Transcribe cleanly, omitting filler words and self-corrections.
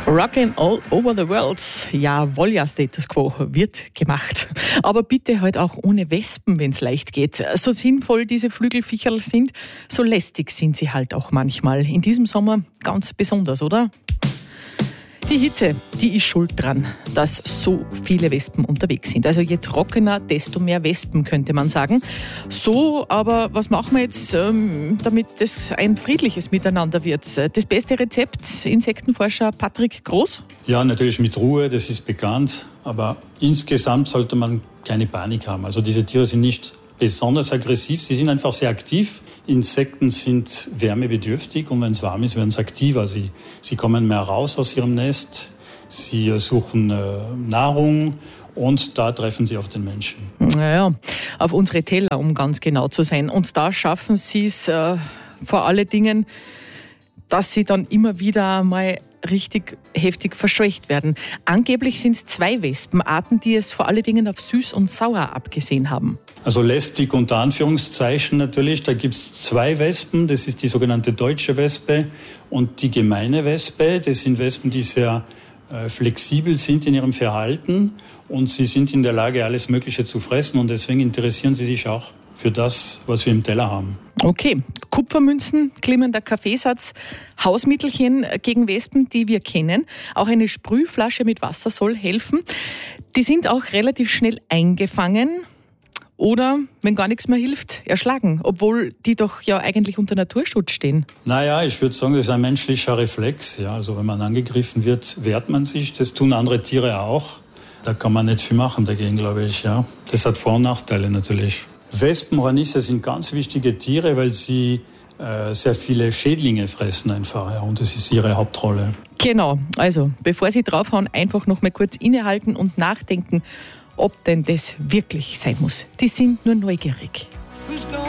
Rockin' all over the world. Jawohl, ja, Status Quo wird gemacht. Aber bitte halt auch ohne Wespen, wenn es leicht geht. So sinnvoll diese Flügelviecherl sind, so lästig sind sie halt auch manchmal. In diesem Sommer ganz besonders, oder? Die Hitze, die ist schuld dran, dass so viele Wespen unterwegs sind. Also je trockener, desto mehr Wespen, könnte man sagen. So, aber was machen wir jetzt, damit das ein friedliches Miteinander wird? Das beste Rezept, Insektenforscher Patrick Groß? Ja, natürlich mit Ruhe, das ist bekannt. Aber insgesamt sollte man keine Panik haben. Also diese Tiere sind nicht besonders aggressiv, sie sind einfach sehr aktiv. Insekten sind wärmebedürftig und wenn es warm ist, werden sie aktiver. Sie kommen mehr raus aus ihrem Nest, sie suchen Nahrung und da treffen sie auf den Menschen. Naja, auf unsere Teller, um ganz genau zu sein. Und da schaffen sie es vor allen Dingen, dass sie dann immer wieder mal richtig heftig verscheucht werden. Angeblich sind es 2 Wespenarten, die es vor allen Dingen auf süß und sauer abgesehen haben. Also lästig unter Anführungszeichen natürlich. Da gibt es 2 Wespen. Das ist die sogenannte deutsche Wespe und die gemeine Wespe. Das sind Wespen, die sehr flexibel sind in ihrem Verhalten und sie sind in der Lage, alles Mögliche zu fressen und deswegen interessieren sie sich auch für das, was wir im Teller haben. Okay, Kupfermünzen, glimmender Kaffeesatz, Hausmittelchen gegen Wespen, die wir kennen. Auch eine Sprühflasche mit Wasser soll helfen. Die sind auch relativ schnell eingefangen oder, wenn gar nichts mehr hilft, erschlagen, obwohl die doch ja eigentlich unter Naturschutz stehen. Naja, ich würde sagen, das ist ein menschlicher Reflex. Ja, also wenn man angegriffen wird, wehrt man sich. Das tun andere Tiere auch. Da kann man nicht viel machen dagegen, glaube ich. Ja. Das hat Vor- und Nachteile natürlich. Wespen, Hornisse sind ganz wichtige Tiere, weil sie sehr viele Schädlinge fressen einfach. Ja, und das ist ihre Hauptrolle. Genau, also bevor Sie draufhauen, einfach noch mal kurz innehalten und nachdenken, ob denn das wirklich sein muss. Die sind nur neugierig.